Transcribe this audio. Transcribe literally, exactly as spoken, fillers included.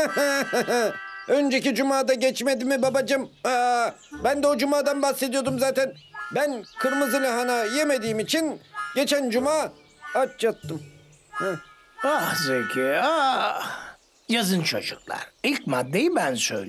Önceki cumada geçmedi mi babacığım? Aa, ben de o cumadan bahsediyordum zaten. Ben kırmızı lahana yemediğim için geçen cuma aç yattım. Heh. Ah Zeki, ah. Yazın çocuklar. İlk maddeyi ben söyleyeyim.